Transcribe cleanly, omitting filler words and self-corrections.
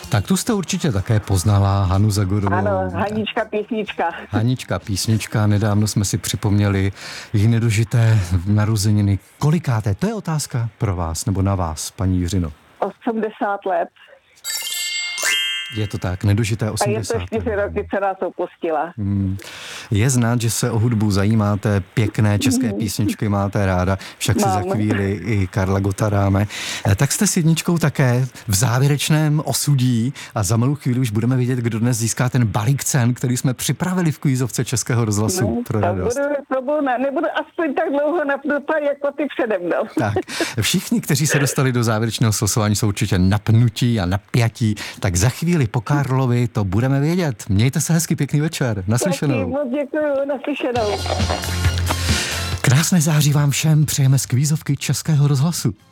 Tak tu jste určitě také poznala Hanu Zagorovou. Ano, Hanička písnička. Hanička písnička, nedávno jsme si připomněli její nedožité narozeniny. Kolikáté? To je otázka pro vás, nebo na vás, paní Jiřino. 80 let. Je to tak, nedožité 80. A je to 4 roky, co nás opustila. Je znát, že se o hudbu zajímáte, pěkné české písničky máte ráda, však se za chvíli i Karla Gotta dáme. Tak jste s jedničkou také v závěrečném osudí a za malou chvíli už budeme vidět, kdo dnes získá ten balík cen, který jsme připravili v kvízovce Českého rozhlasu pro radost. Nebudu aspoň tak dlouho napnutá, jako ty přede mnou. Tak, všichni, kteří se dostali do závěrečného slosování, jsou určitě napnutí a napjatí, tak za chvíli po Karlovi to budeme vědět. Mějte se hezky, pěkný večer. Naslyšenou. Taky moc děkuju, naslyšenou. Krásné září vám všem přejeme z kvízovky Českého rozhlasu.